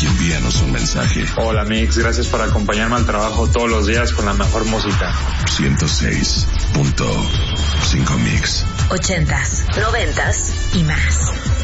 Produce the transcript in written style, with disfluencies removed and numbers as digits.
y envíanos un mensaje. Hola Mix, gracias por acompañarme al trabajo todos los días con la mejor música. 106.5 Mix. 80s, 90s y más.